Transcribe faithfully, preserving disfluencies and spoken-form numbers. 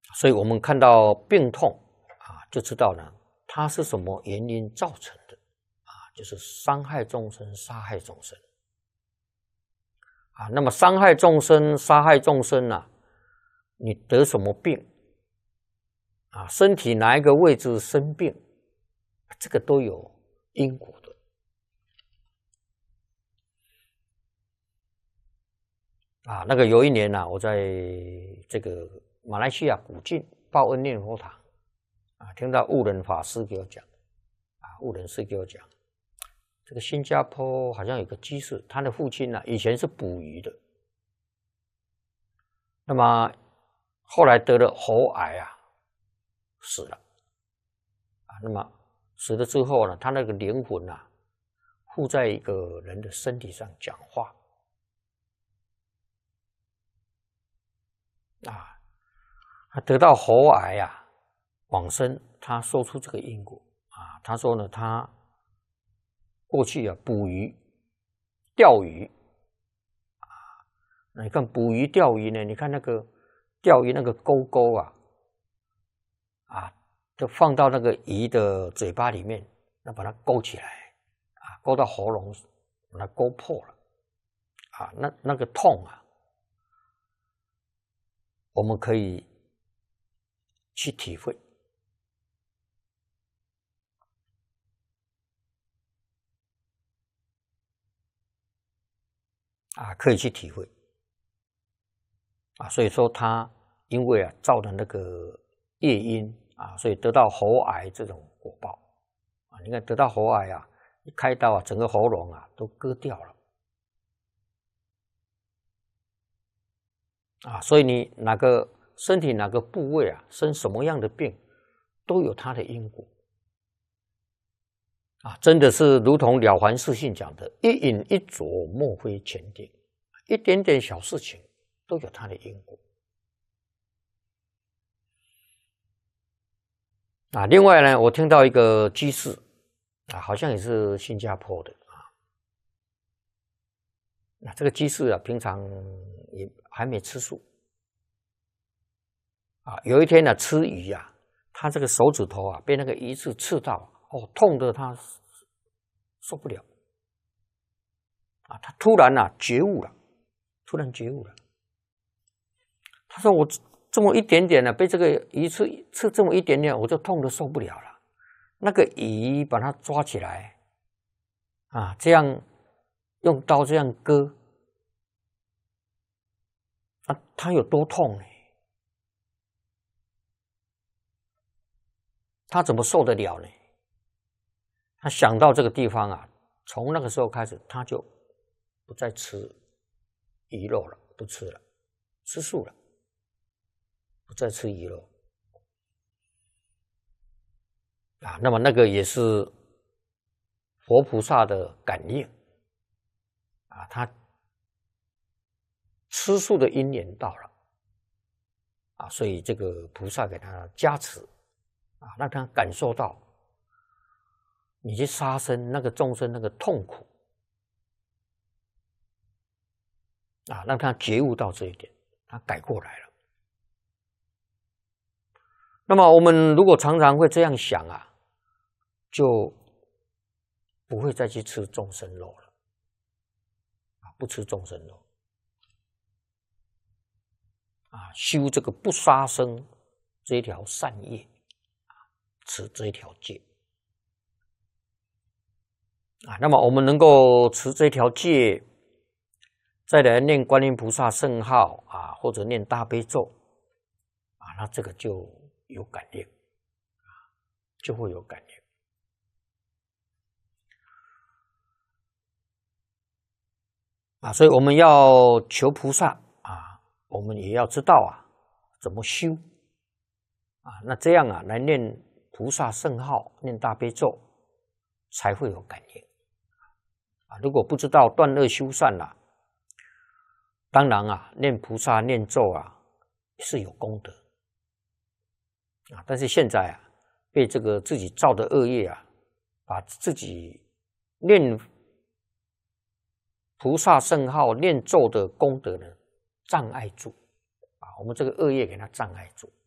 所以我们看到病痛啊，就知道呢，它是什么原因造成的啊？就是伤害众生、杀害众生啊。那么伤害众生、杀害众生啊，你得什么病啊？身体哪一个位置生病，这个都有因果的。啊，那个有一年啊，我在这个马来西亚古晋报恩念佛堂啊，听到悟仁法师给我讲，啊，悟仁师给我讲，这个新加坡好像有个居士，他的父亲呢、啊、以前是捕鱼的，那么后来得了喉癌啊，死了，啊，那么死了之后呢，他那个灵魂啊，附在一个人的身体上讲话。啊，他得到喉癌啊，往生，他说出这个因果啊。他说呢，他过去啊捕鱼、钓鱼啊，那你看捕鱼、钓鱼呢？你看那个钓鱼那个钩钩啊，啊，就放到那个鱼的嘴巴里面，那把它勾起来啊，勾到喉咙，把它勾破了啊，那那个痛啊。我们可以去体会啊，可以去体会啊，所以说他因为啊造的那个业因啊，所以得到喉癌这种果报啊。你看得到喉癌啊，一开刀啊，整个喉咙啊都割掉了啊，所以你哪个身体哪个部位啊，生什么样的病，都有它的因果啊，真的是如同《了凡四训》讲的，一饮一啄，莫非前定，一点点小事情都有它的因果啊。另外呢，我听到一个居士啊，好像也是新加坡的啊，那这个居士啊，平常也还没吃素。啊，有一天呢、啊，吃鱼啊，他这个手指头啊被那个鱼刺刺到，哦，痛得他受不了。啊，他突然啊觉悟了，突然觉悟了。他说：“我这么一点点呢、啊，被这个鱼刺刺这么一点点，我就痛得受不了了。那个鱼把它抓起来，啊，这样用刀这样割，啊，他有多痛呢？”他怎么受得了呢？他想到这个地方啊，从那个时候开始，他就不再吃鱼肉了，不吃了，吃素了，不再吃鱼肉啊。那么那个也是佛菩萨的感应啊，他吃素的因缘到了啊，所以这个菩萨给他加持。啊，让他感受到你去杀生那个众生那个痛苦啊，让他觉悟到这一点，他改过来了。那么我们如果常常会这样想啊，就不会再去吃众生肉了啊，不吃众生肉啊，修这个不杀生这一条善业。持这一条戒啊，那么我们能够持这条戒，再来念观音菩萨圣号啊，或者念大悲咒啊，那这个就有感应啊，就会有感应啊。所以我们要求菩萨啊，我们也要知道啊怎么修啊，那这样啊来念菩萨圣号，念大悲咒，才会有感应啊！如果不知道断恶修善啦、啊，当然啊，念菩萨念咒啊是有功德啊，但是现在啊，被这个自己造的恶业啊，把自己念菩萨圣号、念咒的功德呢障碍住啊，我们这个恶业给它障碍住。